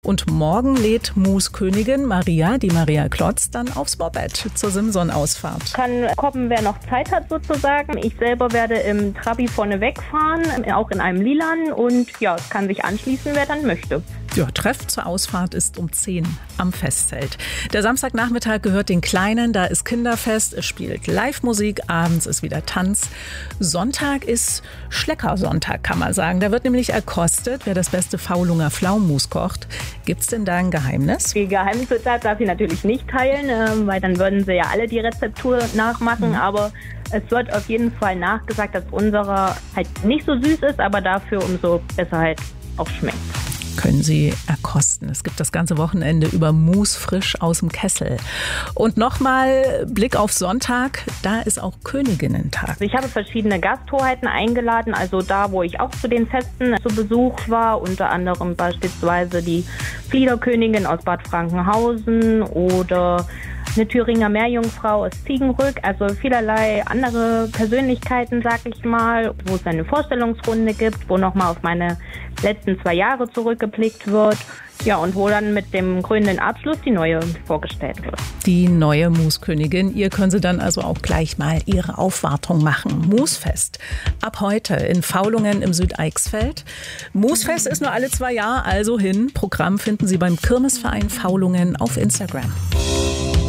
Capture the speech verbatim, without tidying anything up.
Und morgen lädt Muskönigin Maria, die Maria Klotz, dann aufs Moped zur Simson-Ausfahrt. Kann kommen, wer noch Zeit hat sozusagen. Ich selber werde im Trabi vorne wegfahren, auch in einem Lilan. Und ja, es kann sich anschließen, wer dann möchte. Ja, Treff zur Ausfahrt ist um zehn am Festzelt. Der Samstagnachmittag gehört den Kleinen, da ist Kinderfest, es spielt Live-Musik, abends ist wieder Tanz. Sonntag ist Schleckersonntag, kann man sagen. Da wird nämlich erkostet, wer das beste Faulunger Pflaumenmus kocht. Gibt's denn da ein Geheimnis? Die Geheimzutat darf ich natürlich nicht teilen, weil dann würden sie ja alle die Rezeptur nachmachen, mhm. aber es wird auf jeden Fall nachgesagt, dass unserer halt nicht so süß ist, aber dafür umso besser halt auch schmeckt. Können Sie erkosten. Es gibt das ganze Wochenende über Mus frisch aus dem Kessel. Und nochmal Blick auf Sonntag, da ist auch Königinnentag. Ich habe verschiedene Gasthoheiten eingeladen, also da, wo ich auch zu den Festen zu Besuch war, unter anderem beispielsweise die Fliederkönigin aus Bad Frankenhausen oder eine Thüringer Meerjungfrau aus Ziegenrück, also vielerlei andere Persönlichkeiten, sag ich mal, wo es eine Vorstellungsrunde gibt, wo nochmal auf meine letzten zwei Jahre zurückgeblickt wird. Ja, und wo dann mit dem krönenden Abschluss die neue vorgestellt wird. Die neue Muskönigin. Ihr könnt sie dann also auch gleich mal ihre Aufwartung machen. Musfest. Ab heute in Faulungen im Südeichsfeld. Musfest ist nur alle zwei Jahre, also hin. Programm finden Sie beim Kirmesverein Faulungen auf Instagram.